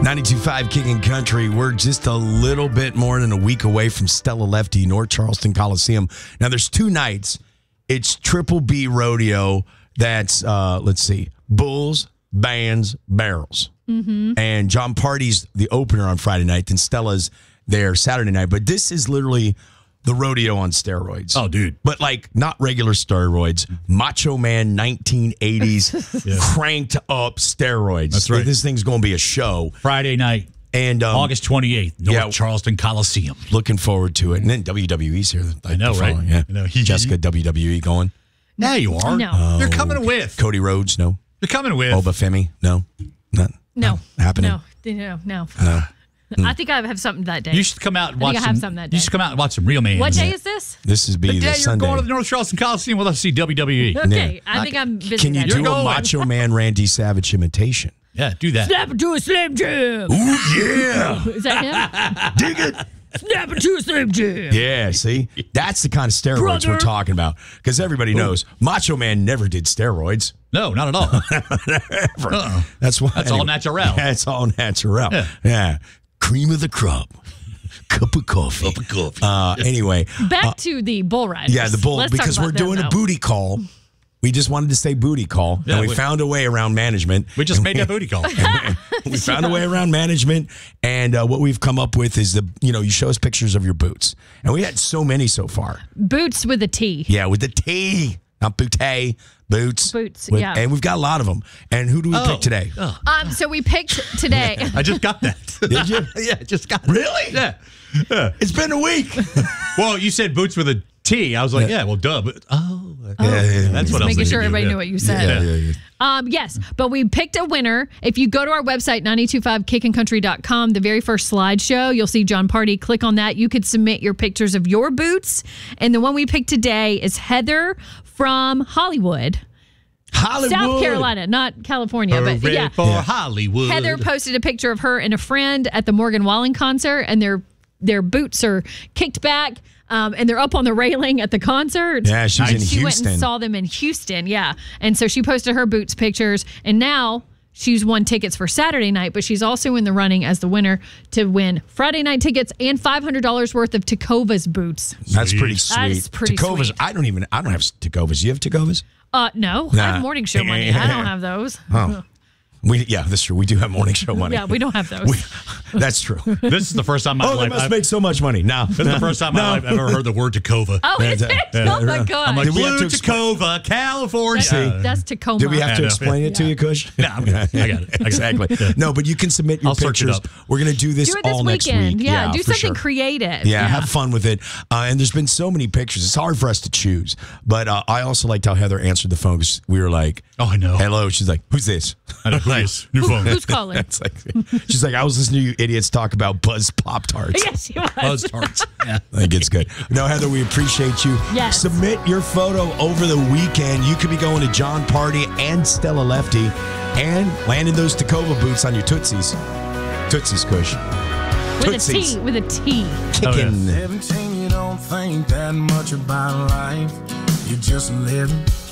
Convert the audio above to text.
92.5 Kicking Country. We're just a little bit more than a week away from Stella Lefty, North Charleston Coliseum. Now, there's 2 nights. It's Triple B Rodeo. That's, let's see, Bulls, Bands, Barrels. Mm-hmm. And John Party's the opener on Friday night, and Stella's there Saturday night. But this is literally the rodeo on steroids. Oh, dude. But, like, not regular steroids. Macho Man 1980s cranked up steroids. That's right. This thing's going to be a show. Friday night. And August 28th, North Charleston Coliseum. Looking forward to it. And then WWE's here. I know, right? Yeah. I know. Jessica, WWE going. Now you are. No. You're coming with. Cody Rhodes, no. You're coming with. Oba Femi, no. Not happening. No. No. I think I have something that day. You should come out and watch. I have something that day. You should come out and watch some Real Man. What day is this? This is The day the you're Sunday. going to the North Charleston Coliseum with us to see WWE. Okay, I think I'm busy. Can you that do day. a going. Macho Man Randy Savage imitation? Yeah, do that. Snap it to a Slim Jim. Ooh, yeah. Is that him? Dig it. Snap it to a Slim Jim. Yeah, see? That's the kind of steroids we're talking about. Because everybody knows Macho Man never did steroids. No, not at all. Ever. That's why. That's all natural. Yeah, it's all natural. Yeah. Cream of the crop. Cup of coffee. Anyway. Back to the bull riders. Yeah, the bull. Let's talk Because about we're them, doing though. a booty call. We just wanted to say booty call. Yeah, and we found a way around management. We just made that booty call. We found a way around management, and what we've come up with is you show us pictures of your boots, and we had so many so far. Boots with a T. Yeah, with the T, not bootay, boots. Boots, with, yeah. And we've got a lot of them. And who do we pick today? So we picked today. I just got that. Did you? Yeah, just got Really? Yeah. It's been a week. Well, you said boots with a T. I was like, yeah, well, duh. But, that's what I was Making sure thinking, everybody yeah. knew what you said. Yeah. Yes, but we picked a winner. If you go to our website, 925kickandcountry.com, the very first slideshow, you'll see John Party. Click on that. You could submit your pictures of your boots. And the one we picked today is Heather from Hollywood. South Carolina, not California. But Hooray yeah. for Hollywood. Heather posted a picture of her and a friend at the Morgan Wallen concert, and their boots are kicked back. And they're up on the railing at the concert. Yeah, she was in She went Houston. and saw them in Houston, yeah. And so she posted her boots pictures, and now she's won tickets for Saturday night, but she's also in the running as the winner to win Friday night tickets and $500 worth of Tecovas boots. That's pretty sweet. That is pretty Tecovas, sweet. I don't have Tecovas. You have Tecovas? No, I have morning show money. I don't have those. Oh. That's true. We do have morning show money. Yeah, we don't have those. That's true. This is the first time in my They life must make so much money. No. This is the first time in my life I've ever heard the word Tacova. Oh, is it? Oh, my God. I'm like, Did we have Blue to Tacova, California. That's Tacoma. Did we have to Yeah, explain it to you, Kush? No, I'm good. I got it. Exactly. No, but you can submit your I'll search it pictures. up. We're going to do this Do it this all next weekend. week. Yeah, do for something sure. creative. Yeah, have fun with it. And there's been so many pictures. It's hard for us to choose. But I also liked how Heather answered the phone because we were like, Oh, I know. hello. She's like, who's this? I know. Nice. New phone. Who's calling? It's like, she's like, I was listening to you idiots talk about Buzz Pop-Tarts. Yes, she was. Buzz tarts. Yeah. I think it's good. No, Heather, we appreciate you. Yes. Submit your photo over the weekend. You could be going to John Party and Stella Lefty and landing those Tacova boots on your Tootsies. Tootsies, Kush. Tootsies. With a T. Kicking. 17, you don't think that much about life. You're just living.